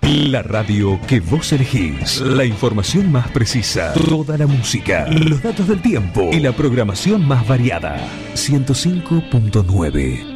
La radio que vos elegís. La información más precisa. Toda la música. Los datos del tiempo. Y la programación más variada. 105.9.